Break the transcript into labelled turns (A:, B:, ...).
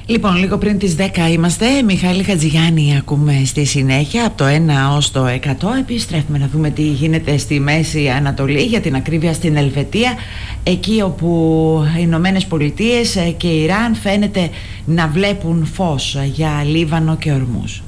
A: Λοιπόν, λίγο πριν τις 10 είμαστε. Μιχάλη Χατζηγιάννη ακούμε στη συνέχεια. Από το 1 ως το 100 επιστρέφουμε να δούμε τι γίνεται στη Μέση Ανατολή, για την ακρίβεια στην Ελβετία, εκεί όπου οι Ηνωμένες Πολιτείες και Ιράν φαίνεται να βλέπουν φως για Λίβανο και Ορμούζ.